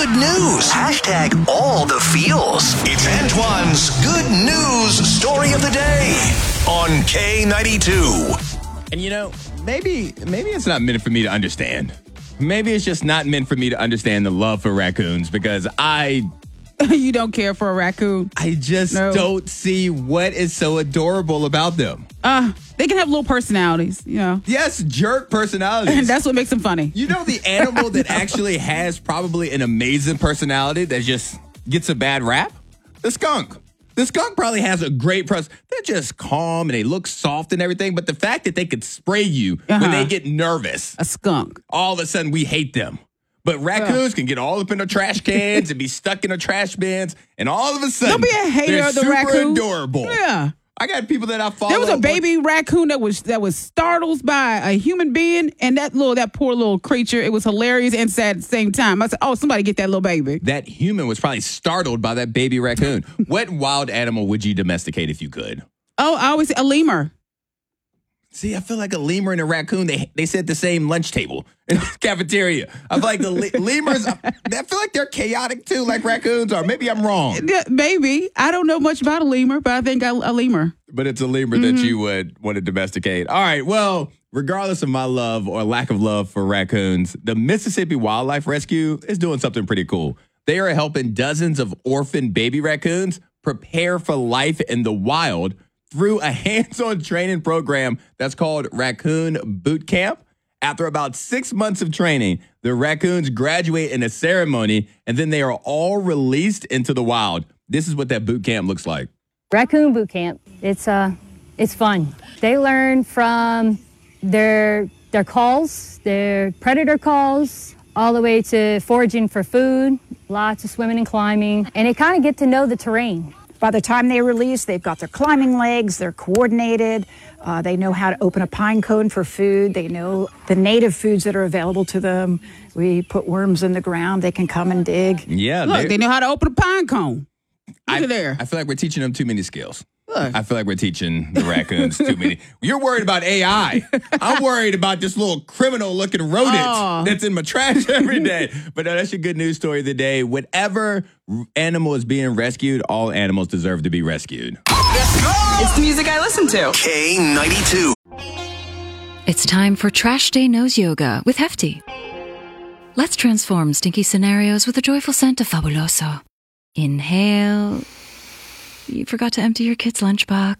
good news. Hashtag all the feels. It's Antoine's good news story of the day on K92. And maybe it's not meant for me to understand. Maybe it's just not meant for me to understand the love for raccoons because You don't care for a raccoon? I just don't see what is so adorable about them. They can have little personalities, Yes, jerk personalities. And that's what makes them funny. The animal that actually has probably an amazing personality that just gets a bad rap? The skunk. The skunk probably has a great person. They're just calm and they look soft and everything. But the fact that they could spray you when they get nervous. A skunk. All of a sudden we hate them. But raccoons can get all up in the trash cans and be stuck in the trash bins. And all of a sudden, don't be a hater they're of the super raccoon. adorable. Yeah. I got people that I follow. There was a baby raccoon that was startled by a human being, and that poor little creature, it was hilarious and sad at the same time. I said, oh, somebody get that little baby. That human was probably startled by that baby raccoon. What wild animal would you domesticate if you could? Oh, I always say a lemur. See, I feel like a lemur and a raccoon, they sit at the same lunch table in the cafeteria. I feel like the lemurs, I feel like they're chaotic too, like raccoons are. Maybe I'm wrong. Yeah, maybe. I don't know much about a lemur, but I think a lemur. But it's a lemur that you would want to domesticate. All right, well, regardless of my love or lack of love for raccoons, the Mississippi Wildlife Rescue is doing something pretty cool. They are helping dozens of orphan baby raccoons prepare for life in the wild through a hands-on training program that's called Raccoon Boot Camp. After about 6 months of training, the raccoons graduate in a ceremony, and then they are all released into the wild. This is what that boot camp looks like. Raccoon Boot Camp, it's fun. They learn from their calls, their predator calls, all the way to foraging for food, lots of swimming and climbing, and they kind of get to know the terrain. By the time they release, they've got their climbing legs, they're coordinated, they know how to open a pine cone for food, they know the native foods that are available to them. We put worms in the ground, they can come and dig. Yeah, look, they know how to open a pine cone. Look at there. I feel like we're teaching them too many skills. Look. I feel like we're teaching the raccoons too many. You're worried about AI. I'm worried about this little criminal-looking rodent that's in my trash every day. But that's your good news story of the day. Whatever animal is being rescued, all animals deserve to be rescued. Let's go! It's the music I listen to. K92. It's time for Trash Day Nose Yoga with Hefty. Let's transform stinky scenarios with a joyful scent of Fabuloso. Inhale. You forgot to empty your kid's lunchbox.